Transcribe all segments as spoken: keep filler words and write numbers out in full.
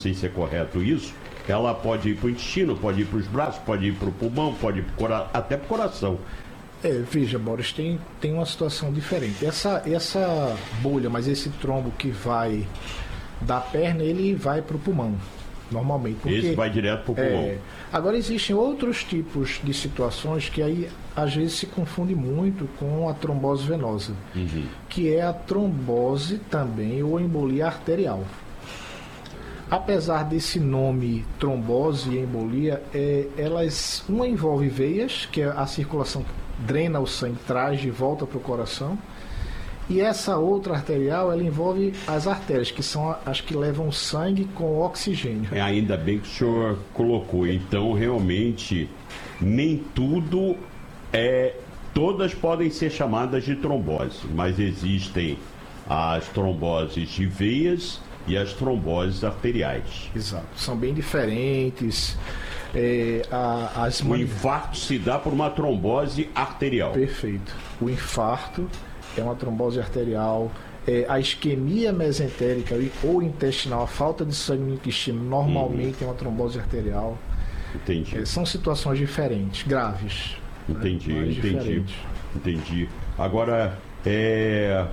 sei se é correto isso, ela pode ir para o intestino, pode ir para os braços, pode ir para o pulmão, pode ir pro cora... até para o coração. É, veja, Boris, tem, tem uma situação diferente. Essa, essa bolha, mas esse trombo que vai da perna, ele vai para o pulmão, normalmente. Porque, esse vai direto para o pulmão. É, agora, existem outros tipos de situações que aí, às vezes, se confunde muito com a trombose venosa, uhum. que é a trombose também ou embolia arterial. Apesar desse nome trombose e embolia, é, elas, uma envolve veias, que é a circulação que drena o sangue, traz de volta para o coração, e essa outra arterial, ela envolve as artérias, que são as que levam o sangue com oxigênio. É, ainda bem que o senhor colocou, então realmente nem tudo é, todas podem ser chamadas de trombose, mas existem as tromboses de veias e as tromboses arteriais. Exato, são bem diferentes. É, a, as o man... infarto se dá por uma trombose arterial. Perfeito. O infarto é uma trombose arterial. É, a isquemia mesentérica ou intestinal, a falta de sangue no intestino, normalmente uhum. é uma trombose arterial. Entendi. É, são situações diferentes, graves. Entendi, né? entendi. Diferentes. Entendi. Agora, é...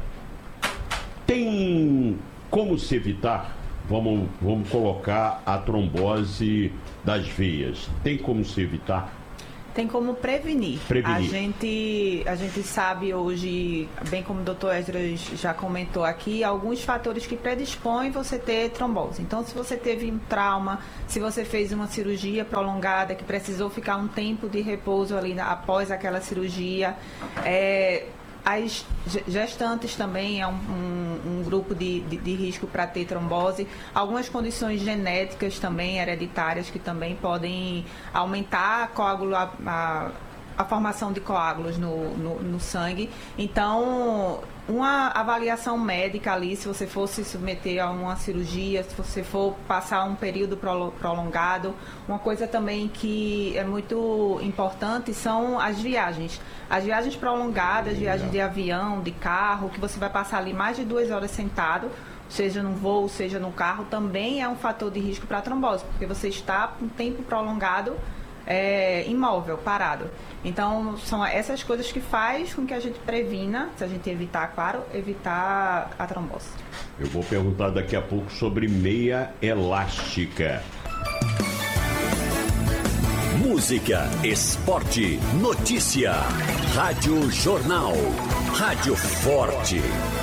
tem como se evitar? Vamos, vamos colocar a trombose das veias. Tem como se evitar? Tem como prevenir. prevenir. A gente, a gente sabe hoje, bem como o doutor Esdras já comentou aqui, alguns fatores que predispõem você ter trombose. Então, se você teve um trauma, se você fez uma cirurgia prolongada, que precisou ficar um tempo de repouso ali na, após aquela cirurgia, é... As gestantes também é um, um, um grupo de, de, de risco para ter trombose. Algumas condições genéticas também, hereditárias, que também podem aumentar a, coágulo, a, a, a formação de coágulos no, no, no sangue. Então, uma avaliação médica ali, se você for se submeter a uma cirurgia, se você for passar um período prolongado. Uma coisa também que é muito importante são as viagens. As viagens prolongadas, viagens de avião, de carro, que você vai passar ali mais de duas horas sentado, seja no voo, seja no carro, também é um fator de risco para trombose, porque você está um tempo prolongado é, imóvel, parado. Então, são essas coisas que faz com que a gente previna, se a gente evitar, claro, evitar a trombose. Eu vou perguntar daqui a pouco sobre meia elástica. Música, esporte, notícia. Rádio Jornal. Rádio Forte.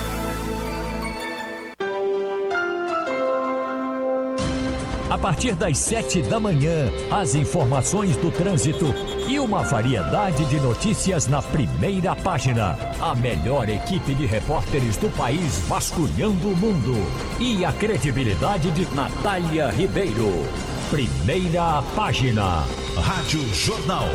A partir das sete da manhã, as informações do trânsito e uma variedade de notícias na primeira página. A melhor equipe de repórteres do país vasculhando o mundo. E a credibilidade de Natália Ribeiro. Primeira página. Rádio Jornal.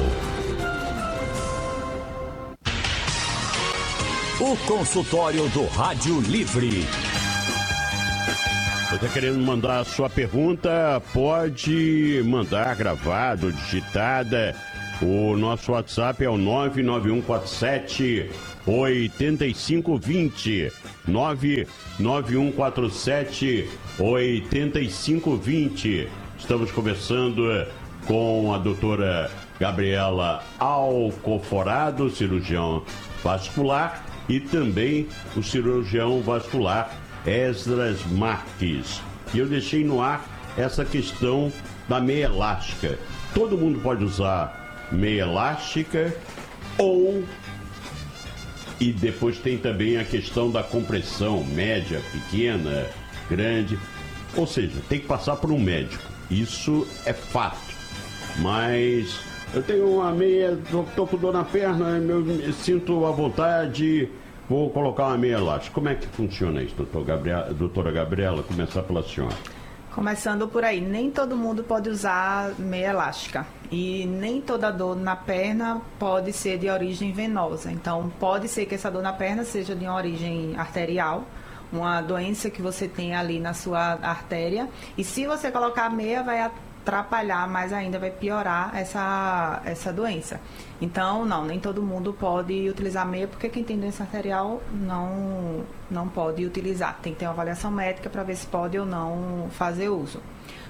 O consultório do Rádio Livre. Você está querendo mandar a sua pergunta? Pode mandar gravado, digitada. O nosso WhatsApp é o nove nove um quatro sete oito cinco dois zero. nove nove um quatro sete oito cinco dois zero. Estamos conversando com a doutora Gabriela Alcoforado, cirurgião vascular, e também o cirurgião vascular Esdras Marques. E eu deixei no ar essa questão da meia elástica. Todo mundo pode usar meia elástica ou... E depois tem também a questão da compressão média, pequena, grande. Ou seja, tem que passar por um médico. Isso é fato. Mas eu tenho uma meia, estou com dor na perna, eu me sinto à vontade... Vou colocar uma meia elástica. Como é que funciona isso, doutor Gabriela, doutora Gabriela? Começar pela senhora. Começando por aí, nem todo mundo pode usar meia elástica. E nem toda dor na perna pode ser de origem venosa. Então, pode ser que essa dor na perna seja de uma origem arterial, uma doença que você tem ali na sua artéria. E se você colocar a meia, vai atrapalhar mais ainda, vai piorar essa, essa doença. Então, não, nem todo mundo pode utilizar meia, porque quem tem doença arterial não, não pode utilizar. Tem que ter uma avaliação médica para ver se pode ou não fazer uso.